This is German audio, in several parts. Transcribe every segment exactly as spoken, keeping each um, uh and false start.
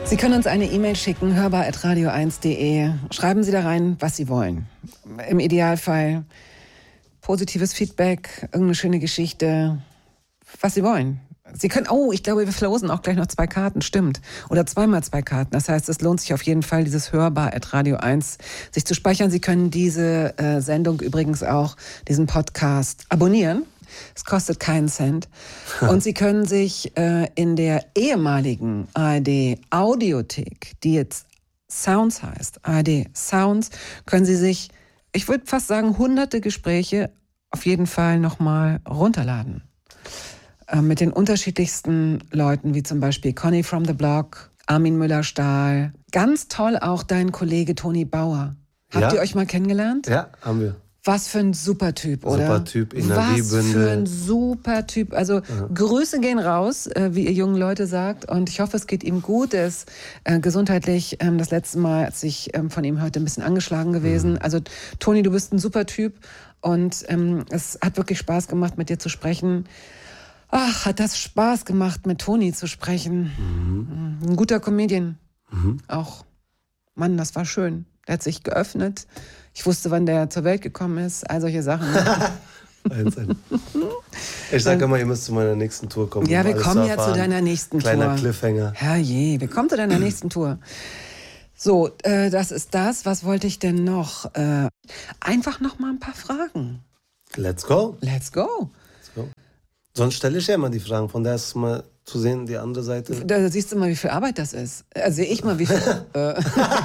Sie können uns eine E-Mail schicken, hörbar at radio eins punkt de. Schreiben Sie da rein, was Sie wollen. Im Idealfall positives Feedback, irgendeine schöne Geschichte, was Sie wollen. Sie können, oh, ich glaube, wir verlosen auch gleich noch zwei Karten, stimmt. Oder zweimal zwei Karten. Das heißt, es lohnt sich auf jeden Fall, dieses hörbar at radio eins sich zu speichern. Sie können diese äh, Sendung übrigens auch, diesen Podcast abonnieren. Es kostet keinen Cent. Und Sie können sich äh, in der ehemaligen A R D Audiothek, die jetzt Sounds heißt, A R D Sounds, können Sie sich, ich würde fast sagen, hunderte Gespräche auf jeden Fall nochmal runterladen. Äh, mit den unterschiedlichsten Leuten, wie zum Beispiel Conny from the Block, Armin Müller-Stahl. Ganz toll auch dein Kollege Toni Bauer. Habt Ja. ihr euch mal kennengelernt? Ja, haben wir. Was für ein super Typ, oder? Super Typ, Energiebündel. Was für ein super Typ. Also ja. Grüße gehen raus, äh, wie ihr jungen Leute sagt. Und ich hoffe, es geht ihm gut. Er ist äh, gesundheitlich ähm, das letzte Mal, als ich ähm, von ihm heute ein bisschen angeschlagen gewesen. Mhm. Also Toni, du bist ein super Typ. Und ähm, es hat wirklich Spaß gemacht, mit dir zu sprechen. Ach, hat das Spaß gemacht, mit Toni zu sprechen. Mhm. Ein guter Comedian. Mhm. Auch. Mann, das war schön. Der hat sich geöffnet. Ich wusste, wann der zur Welt gekommen ist. All solche Sachen. eins, eins. Ich sage immer, ihr müsst zu meiner nächsten Tour kommen. Ja, um wir kommen zu ja zu deiner nächsten Kleiner Tour. Kleiner Cliffhanger. Herrje, wir kommen zu deiner nächsten Tour. So, äh, das ist das. Was wollte ich denn noch? Äh, einfach noch mal ein paar Fragen. Let's go. Let's go. Let's go. Sonst stelle ich ja immer die Fragen. Von daher ist es mal zu sehen, die andere Seite. Da siehst du mal, wie viel Arbeit das ist. Also sehe ich mal, wie viel... äh,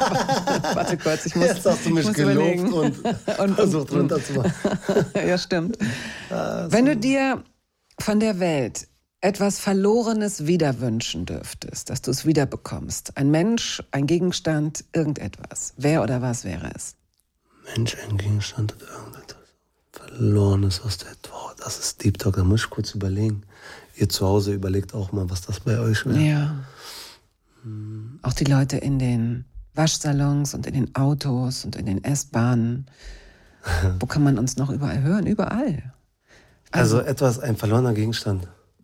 warte kurz, ich muss Jetzt hast du mich gelobt und, und versucht runterzumachen. Ja, stimmt. Also. Wenn du dir von der Welt etwas Verlorenes wieder wünschen dürftest, dass du es wiederbekommst, ein Mensch, ein Gegenstand, irgendetwas, wer oder was wäre es? Mensch, ein Gegenstand oder irgendetwas Verlorenes aus der... Oh, das ist Deep Talk, da muss ich kurz überlegen. Ihr zu Hause überlegt auch mal, was das bei euch wäre. Ja. Hm. Auch die Leute in den Waschsalons und in den Autos und in den S-Bahnen. Wo kann man uns noch überall hören? Überall. Also, also etwas, ein verlorener Gegenstand.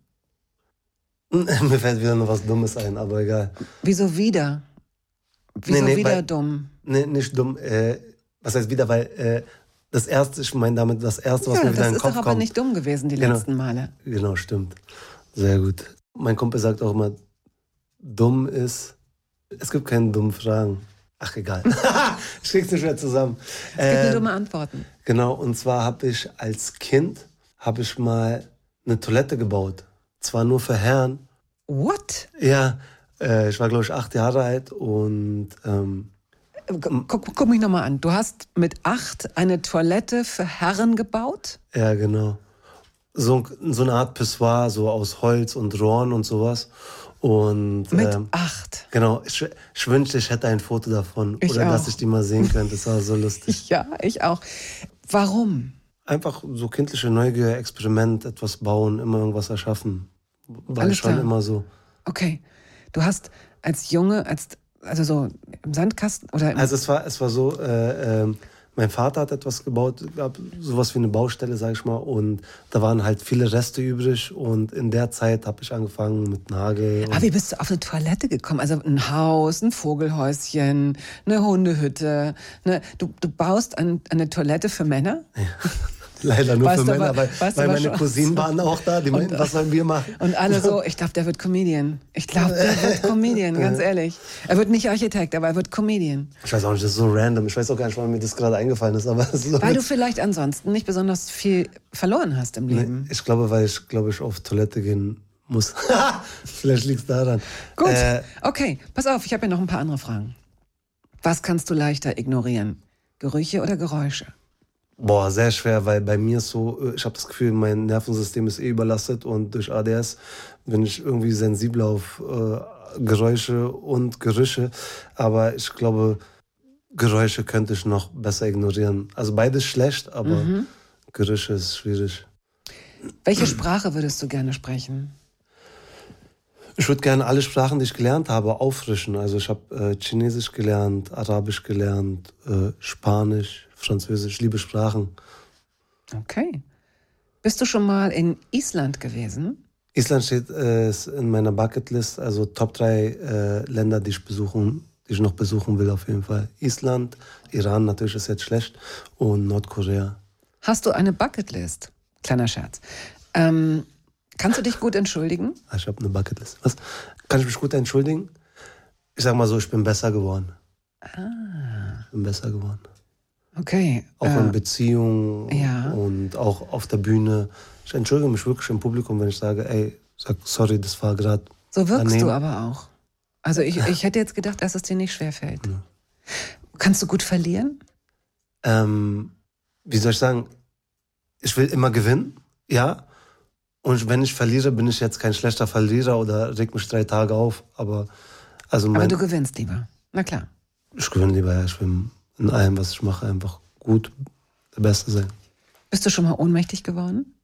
Mir fällt wieder noch was Dummes ein, aber egal. Wieso wieder? Wieso nee, nee, wieder weil, dumm? Nee, nicht dumm. Äh, was heißt wieder? Weil äh, das Erste, ich meine damit das Erste, was ja, mir wieder in den Kopf kommt. Das ist doch aber nicht dumm gewesen die genau, letzten Male. Genau, stimmt. Sehr gut. Mein Kumpel sagt auch immer, dumm ist, es gibt keine dummen Fragen. Ach, egal. Ich krieg's nicht mehr zusammen. Es gibt ähm, nur dumme Antworten. Genau, und zwar habe ich als Kind, habe ich mal eine Toilette gebaut. Zwar nur für Herren. What? Ja, äh, ich war, glaube ich, acht Jahre alt und... Ähm, Guck, guck mich nochmal an. Du hast mit acht eine Toilette für Herren gebaut? Ja, genau. So, so eine Art Pissoir, so aus Holz und Rohren und sowas. Und, mit ähm, acht? Genau. Ich, ich wünschte, ich hätte ein Foto davon. Ich oder auch. dass ich die mal sehen könnte. Das war so lustig. Ja, ich auch. Warum? Einfach so kindliche Neugier, Experiment, etwas bauen, immer irgendwas erschaffen. War Alles schon klar. immer so. Okay. Du hast als Junge, als also so im Sandkasten oder im Also es war es war so, äh, äh, mein Vater hat etwas gebaut, gab sowas wie eine Baustelle, sag ich mal, und da waren halt viele Reste übrig und in der Zeit habe ich angefangen mit Nagel. Ah, wie bist du auf eine Toilette gekommen? Also ein Haus, ein Vogelhäuschen, eine Hundehütte, eine, du, du baust ein, eine Toilette für Männer? Ja. Leider nur weißt für Männer, aber, weil, weil meine schon, Cousinen waren auch da, die meinten, was sollen wir machen? Und alle so, ich glaube, der wird Comedian. Ich glaube, der wird Comedian, ganz ehrlich. Er wird nicht Architekt, aber er wird Comedian. Ich weiß auch nicht, das ist so random. Ich weiß auch gar nicht, wann mir das gerade eingefallen ist. Aber es ist so weil du vielleicht ansonsten nicht besonders viel verloren hast im Leben. Nee, ich glaube, weil ich, glaube ich, auf Toilette gehen muss. Vielleicht liegt es daran. Gut, äh, okay, pass auf, ich habe ja noch ein paar andere Fragen. Was kannst du leichter ignorieren? Gerüche oder Geräusche? Boah, sehr schwer, weil bei mir ist so, ich habe das Gefühl, mein Nervensystem ist eh überlastet und durch A D S bin ich irgendwie sensibler auf äh, Geräusche und Gerüche. Aber ich glaube, Geräusche könnte ich noch besser ignorieren. Also beides schlecht, aber mhm. Gerüche ist schwierig. Welche Sprache würdest du gerne sprechen? Ich würde gerne alle Sprachen, die ich gelernt habe, auffrischen. Also ich habe äh, Chinesisch gelernt, Arabisch gelernt, äh, Spanisch, Französisch, ich liebe Sprachen. Okay. Bist du schon mal in Island gewesen? Island steht äh, in meiner Bucketlist, also Top drei äh, Länder, die ich besuchen, die ich noch besuchen will auf jeden Fall. Island, Iran natürlich ist jetzt schlecht und Nordkorea. Hast du eine Bucketlist? Kleiner Scherz. Ähm, kannst du dich gut entschuldigen? Ich habe eine Bucketlist. Was? Kann ich mich gut entschuldigen? Ich sag mal so, ich bin besser geworden. Ah. Ich bin besser geworden. Okay. Auch äh, in Beziehungen ja. und auch auf der Bühne. Ich entschuldige mich wirklich im Publikum, wenn ich sage, ey, sag sorry, das war gerade So wirkst daneben. du aber auch. Also ich, ich hätte jetzt gedacht, dass es dir nicht schwerfällt. Ja. Kannst du gut verlieren? Ähm, wie soll ich sagen, ich will immer gewinnen, ja. Und wenn ich verliere, bin ich jetzt kein schlechter Verlierer oder reg mich drei Tage auf. Aber, also mein, Aber du gewinnst lieber. Na klar. ich gewinne lieber, ja. Ich will in allem, was ich mache, einfach gut der Beste sein. Bist du schon mal ohnmächtig geworden?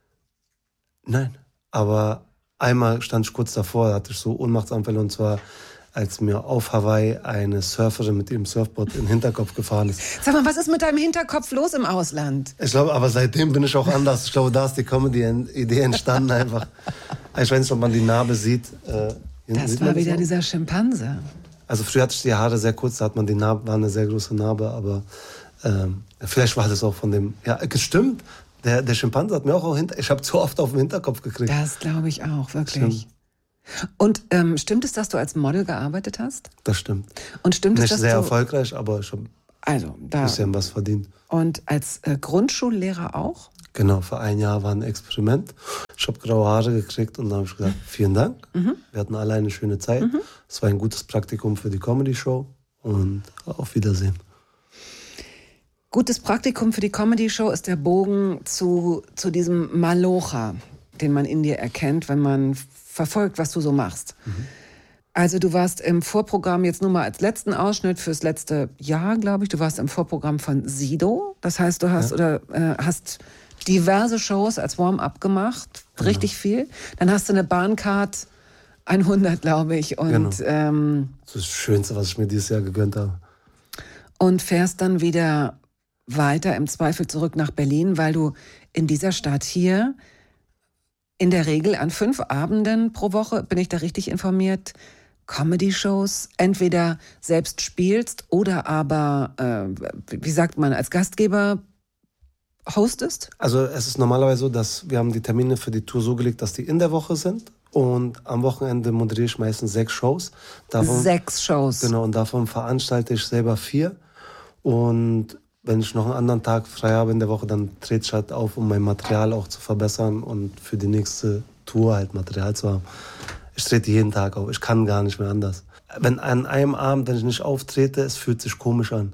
Nein, aber einmal stand ich kurz davor, da hatte ich so Ohnmachtsanfälle, und zwar, als mir auf Hawaii eine Surferin mit ihrem Surfboard in den Hinterkopf gefahren ist. Sag mal, was ist mit deinem Hinterkopf los im Ausland? Ich glaube, aber seitdem bin ich auch anders. Ich glaube, da ist die Comedy-Idee entstanden einfach. Ich weiß nicht, ob man die Narbe sieht. Äh, Das sieht war man wieder auch? dieser Schimpanse. Also früher hatte ich die Haare sehr kurz, da hat man die Narbe, war eine sehr große Narbe, aber ähm, vielleicht war das auch von dem, ja, gestimmt. Der, der Schimpanse hat mir auch, auch hinter, ich habe zu oft auf den Hinterkopf gekriegt. Das glaube ich auch, wirklich. Stimmt. Und ähm, stimmt es, dass du als Model gearbeitet hast? Das stimmt. Und stimmt es, Nicht dass sehr du erfolgreich, aber ich habe ein also da bisschen was verdient. und als äh, Grundschullehrer auch? Genau, für ein Jahr war ein Experiment. Ich habe graue Haare gekriegt und dann habe ich gesagt, vielen Dank. Mhm. Wir hatten alle eine schöne Zeit. Mhm. Es war ein gutes Praktikum für die Comedy-Show und auf Wiedersehen. Gutes Praktikum für die Comedy-Show ist der Bogen zu, zu diesem Malocha, den man in dir erkennt, wenn man verfolgt, was du so machst. Mhm. Also du warst im Vorprogramm, jetzt nur mal als letzten Ausschnitt fürs letzte Jahr, glaube ich, du warst im Vorprogramm von Sido. Das heißt, du hast, ja. oder, äh, hast diverse Shows als Warm-up gemacht, genau. Richtig viel. Dann hast du eine Bahncard hundert, glaube ich. Und, genau. ähm, das ist das Schönste, was ich mir dieses Jahr gegönnt habe. Und fährst dann wieder weiter im Zweifel zurück nach Berlin, weil du in dieser Stadt hier in der Regel an fünf Abenden pro Woche, bin ich da richtig informiert, Comedy-Shows entweder selbst spielst oder aber, äh, wie sagt man, als Gastgeber hostest? Also es ist normalerweise so, dass wir haben die Termine für die Tour so gelegt, dass die in der Woche sind. Und am Wochenende moderiere ich meistens sechs Shows. Davon, sechs Shows? Genau, und davon veranstalte ich selber vier. Und wenn ich noch einen anderen Tag frei habe in der Woche, dann trete ich halt auf, um mein Material auch zu verbessern und für die nächste Tour halt Material zu haben. Ich trete jeden Tag auf, ich kann gar nicht mehr anders. Wenn an einem Abend, wenn ich nicht auftrete, es fühlt sich komisch an.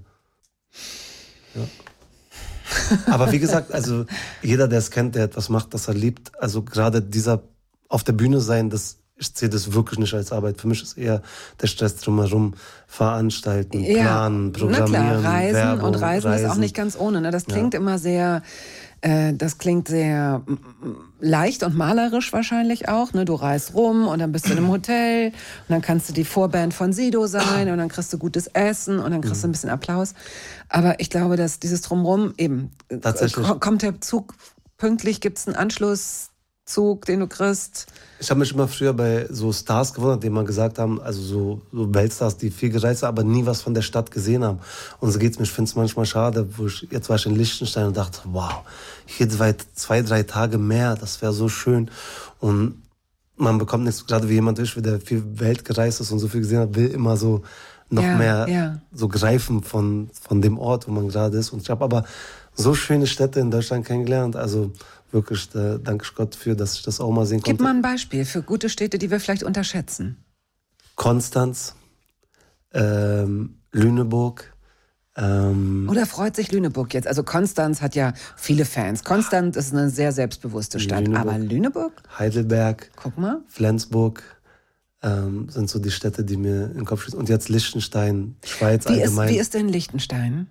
Ja. Aber wie gesagt, also jeder, der es kennt, der etwas macht, das er liebt, also gerade dieser auf der Bühne sein, das, ich sehe das wirklich nicht als Arbeit. Für mich ist eher der Stress drumherum, veranstalten, ja, planen, programmieren, na klar, Reisen Werbung, und Reisen, Reisen ist auch nicht ganz ohne. Ne? Das klingt ja. immer sehr, äh, das klingt sehr leicht und malerisch wahrscheinlich auch. Ne? Du reist rum und dann bist du in einem Hotel und dann kannst du die Vorband von Sido sein und dann kriegst du gutes Essen und dann kriegst du ein bisschen Applaus. Aber ich glaube, dass dieses Drumherum eben, Tatsächlich. kommt der Zug pünktlich, gibt es einen Anschlusszug, den du kriegst? Ich habe mich immer früher bei so Stars gewundert, die immer gesagt haben, also so, so Weltstars, die viel gereist haben, aber nie was von der Stadt gesehen haben. Und so geht's mir. Ich finde es manchmal schade, wo ich, jetzt war ich in Liechtenstein und dachte, wow, hier zwei, zwei drei Tage mehr, das wäre so schön. Und man bekommt nichts, gerade wie jemand ist, der viel Welt gereist ist und so viel gesehen hat, will immer so noch ja, mehr ja. so greifen von, von dem Ort, wo man gerade ist. Und ich habe aber so schöne Städte in Deutschland kennengelernt, also wirklich, da danke ich Gott für, dass ich das auch mal sehen konnte. Gib mal ein Beispiel für gute Städte, die wir vielleicht unterschätzen. Konstanz, ähm, Lüneburg. Ähm, Oder freut sich Lüneburg jetzt? Also Konstanz hat ja viele Fans. Konstanz ist eine sehr selbstbewusste Stadt. Lüneburg, aber Lüneburg? Heidelberg. Guck mal. Flensburg ähm, sind so die Städte, die mir in den Kopf schießen. Und jetzt Liechtenstein, Schweiz wie allgemein. Ist, wie ist denn Liechtenstein?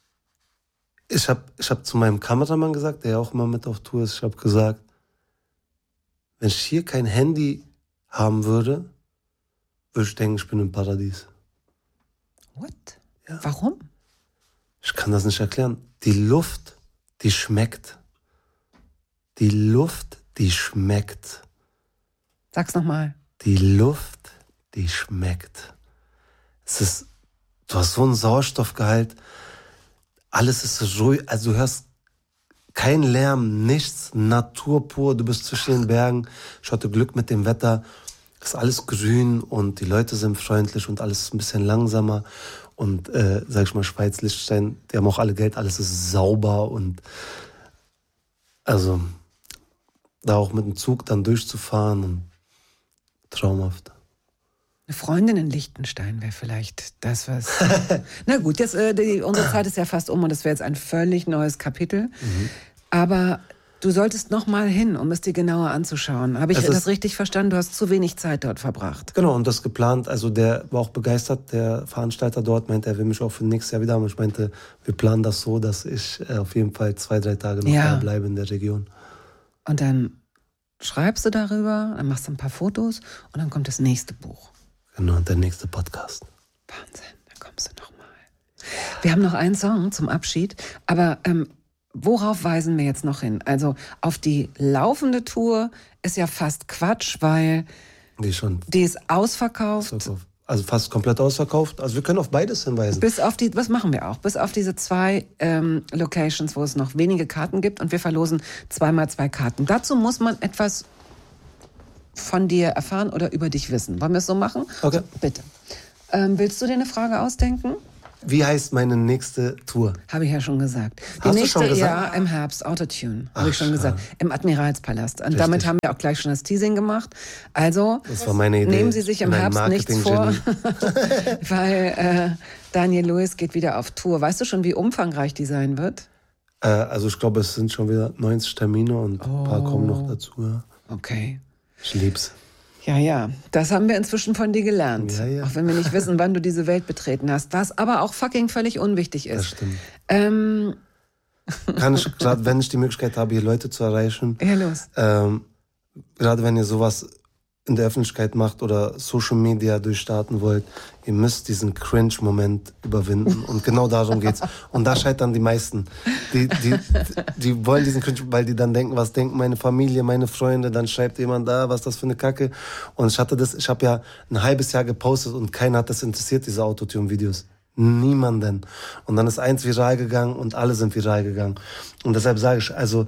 Ich habe ich hab zu meinem Kameramann gesagt, der ja auch immer mit auf Tour ist, ich habe gesagt, wenn ich hier kein Handy haben würde, würde ich denken, ich bin im Paradies. What? Ja. Warum? Ich kann das nicht erklären. Die Luft, die schmeckt. Die Luft, die schmeckt. Sag's nochmal. Die Luft, die schmeckt. Es ist, du hast so einen Sauerstoffgehalt. Alles ist so ruhig. Also du hörst kein Lärm, nichts. Natur pur. Du bist zwischen den Bergen. Ich hatte Glück mit dem Wetter. Es ist alles grün und die Leute sind freundlich und alles ist ein bisschen langsamer. Und, äh, sag ich mal, Schweiz, Liechtenstein, die haben auch alle Geld. Alles ist sauber und also da auch mit dem Zug dann durchzufahren und traumhaft. Eine Freundin in Liechtenstein wäre vielleicht das, was... Na gut, jetzt, äh, die, unsere Zeit ist ja fast um und das wäre jetzt ein völlig neues Kapitel. Mhm. Aber du solltest noch mal hin, um es dir genauer anzuschauen. Habe ich das richtig verstanden? Du hast zu wenig Zeit dort verbracht. Genau, und das geplant. Also der war auch begeistert, der Veranstalter dort meinte, er will mich auch für nächstes Jahr wieder haben. Ich meinte, wir planen das so, dass ich äh, auf jeden Fall zwei, drei Tage noch ja. da bleibe in der Region. Und dann schreibst du darüber, dann machst du ein paar Fotos und dann kommt das nächste Buch. Genau, und der nächste Podcast. Wahnsinn, da kommst du noch mal. Wir haben noch einen Song zum Abschied, aber ähm, worauf weisen wir jetzt noch hin? Also auf die laufende Tour ist ja fast Quatsch, weil die, schon die ist ausverkauft. ausverkauft. Also fast komplett ausverkauft. Also wir können auf beides hinweisen. Bis auf die, was machen wir auch? Bis auf diese zwei ähm, Locations, wo es noch wenige Karten gibt und wir verlosen zweimal zwei Karten. Dazu muss man etwas von dir erfahren oder über dich wissen. Wollen wir es so machen? Okay. Bitte. Ähm, willst du dir eine Frage ausdenken? Wie heißt meine nächste Tour? Habe ich ja schon gesagt. Die Hast nächste, du schon gesagt? Ja, im Herbst, Autotune, habe ich schon gesagt. Im Admiralspalast. Und Richtig. damit haben wir auch gleich schon das Teasing gemacht. Also, das war meine Idee. Nehmen Sie sich im Herbst nichts vor, weil äh, Daniel Lewis geht wieder auf Tour. Weißt du schon, wie umfangreich die sein wird? Äh, also ich glaube, es sind schon wieder neunzig Termine und ein paar Oh. kommen noch dazu. Ja. Okay. Ich lieb's. Ja, ja, das haben wir inzwischen von dir gelernt. Ja, ja. Auch wenn wir nicht wissen, wann du diese Welt betreten hast. Was aber auch fucking völlig unwichtig ist. Das stimmt. Ähm, Kann ich, gerade wenn ich die Möglichkeit habe, hier Leute zu erreichen, ja, los. ähm, gerade wenn ihr sowas in der Öffentlichkeit macht oder Social Media durchstarten wollt, ihr müsst diesen Cringe-Moment überwinden. Und genau darum geht's. Und da scheitern die meisten. Die, die, die wollen diesen Cringe, weil die dann denken, was denken meine Familie, meine Freunde, dann schreibt jemand da, was ist das für eine Kacke. Und ich hatte das, ich habe ja ein halbes Jahr gepostet und keiner hat das interessiert, diese Autotune-Videos. Niemanden. Und dann ist eins viral gegangen und alle sind viral gegangen. Und deshalb sage ich, also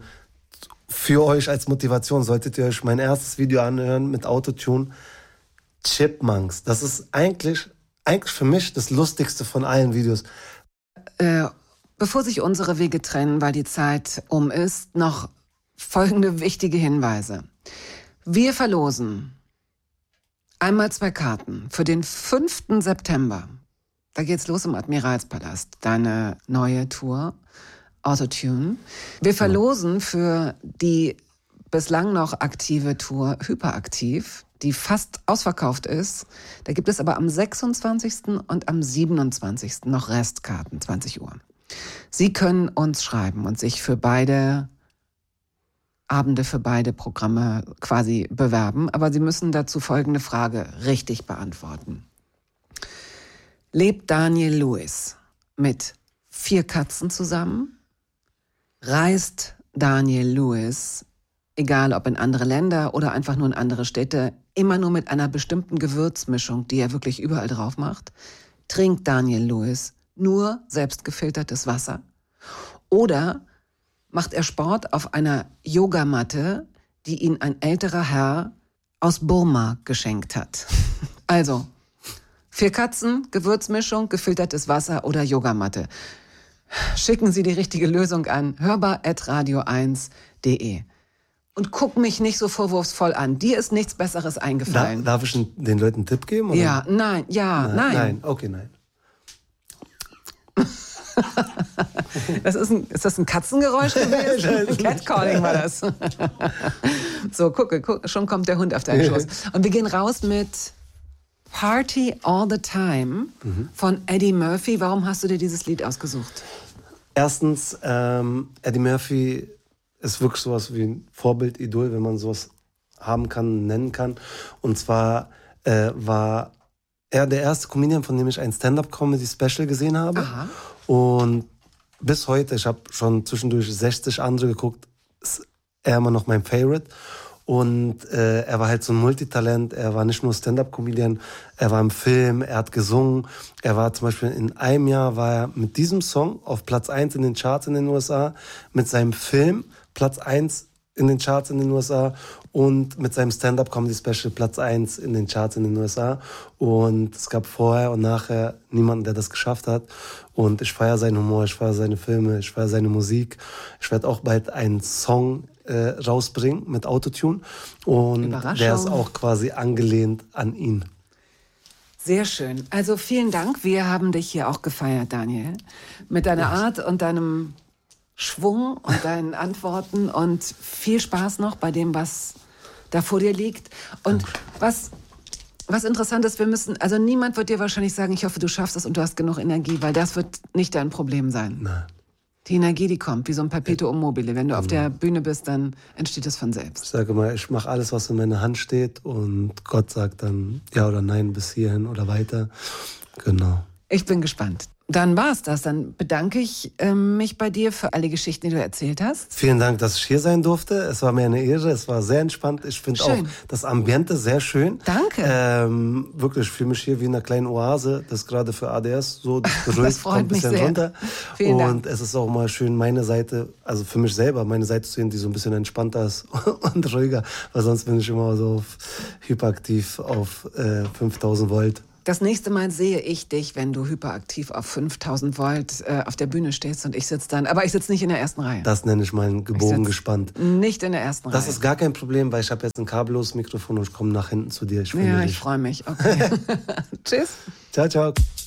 für euch als Motivation solltet ihr euch mein erstes Video anhören mit Autotune. Chipmunks. Das ist eigentlich, eigentlich für mich das Lustigste von allen Videos. Äh, bevor sich unsere Wege trennen, weil die Zeit um ist, noch folgende wichtige Hinweise. Wir verlosen einmal zwei Karten für den fünften September. Da geht's los im Admiralspalast. Deine neue Tour, Autotune. Wir verlosen für die bislang noch aktive Tour Hyperaktiv, die fast ausverkauft ist. Da gibt es aber am sechsundzwanzigsten und am siebenundzwanzigsten noch Restkarten, zwanzig Uhr. Sie können uns schreiben und sich für beide Abende, für beide Programme quasi bewerben. Aber Sie müssen dazu folgende Frage richtig beantworten. Lebt Daniel Lewis mit vier Katzen zusammen? Reist Daniel Lewis, egal ob in andere Länder oder einfach nur in andere Städte, immer nur mit einer bestimmten Gewürzmischung, die er wirklich überall drauf macht? Trinkt Daniel Lewis nur selbstgefiltertes Wasser? Oder macht er Sport auf einer Yogamatte, die ihn ein älterer Herr aus Burma geschenkt hat? Also, vier Katzen, Gewürzmischung, gefiltertes Wasser oder Yogamatte. Schicken Sie die richtige Lösung an hörbar at radio eins punkt de. Und guck mich nicht so vorwurfsvoll an. Dir ist nichts Besseres eingefallen. Da, darf ich den Leuten einen Tipp geben? Oder? Ja, nein, ja, nein. nein. Nein, okay, nein. Das ist, ein, ist das ein Katzengeräusch gewesen? Catcalling war das. So, gucke, guck, schon kommt der Hund auf deinen Schoß. Und wir gehen raus mit Party All the Time mhm. von Eddie Murphy. Warum hast du dir dieses Lied ausgesucht? Erstens, ähm, Eddie Murphy ist wirklich sowas wie ein Vorbild, Idol, wenn man sowas haben kann, nennen kann. Und zwar äh, war er der erste Comedian, von dem ich ein Stand-Up-Comedy-Special gesehen habe. Aha. Und bis heute, ich habe schon zwischendurch sechzig andere geguckt, ist er immer noch mein Favorite. Und äh, er war halt so ein Multitalent. Er war nicht nur Stand-up-Comedian, er war im Film, er hat gesungen. Er war zum Beispiel in einem Jahr war er mit diesem Song auf Platz eins in den Charts in den U S A, mit seinem Film Platz eins in den Charts in den U S A und mit seinem Stand-up-Comedy-Special Platz eins in den Charts in den U S A. Und es gab vorher und nachher niemanden, der das geschafft hat. Und ich feiere seinen Humor, ich feiere seine Filme, ich feiere seine Musik. Ich werde auch bald einen Song äh, rausbringen mit Autotune. Und der ist auch quasi angelehnt an ihn. Sehr schön. Also vielen Dank. Wir haben dich hier auch gefeiert, Daniel. Mit deiner Art und deinem Schwung und deinen Antworten und viel Spaß noch bei dem, was da vor dir liegt. Und was, was interessant ist, wir müssen, also niemand wird dir wahrscheinlich sagen, ich hoffe, du schaffst es und du hast genug Energie, weil das wird nicht dein Problem sein. Nein. Die Energie, die kommt, wie so ein Perpetuum mobile. Wenn du auf der Bühne bist, dann entsteht es von selbst. Ich sage mal, ich mache alles, was in meiner Hand steht und Gott sagt dann ja oder nein bis hierhin oder weiter. Genau. Ich bin gespannt. Dann war's das. Dann bedanke ich äh, mich bei dir für alle Geschichten, die du erzählt hast. Vielen Dank, dass ich hier sein durfte. Es war mir eine Ehre. Es war sehr entspannt. Ich finde auch das Ambiente sehr schön. Danke. Ähm, wirklich, ich fühle mich hier wie in einer kleinen Oase. Das ist gerade für A D S so. Das beruhigt, das freut kommt ein mich bisschen sehr. runter. Vielen und Dank. es ist auch mal schön, meine Seite, also für mich selber, meine Seite zu sehen, die so ein bisschen entspannter ist und ruhiger. Weil sonst bin ich immer so auf, hyperaktiv auf äh, fünftausend Volt. Das nächste Mal sehe ich dich, wenn du hyperaktiv auf fünftausend Volt äh, auf der Bühne stehst und ich sitze dann, aber ich sitze nicht in der ersten Reihe. Das nenne ich mein gebogen gespannt. Nicht in der ersten das Reihe. Das ist gar kein Problem, weil ich habe jetzt ein kabelloses Mikrofon und ich komme nach hinten zu dir. Ich ja, dich. ich freue mich. Okay. Tschüss. Ciao, ciao.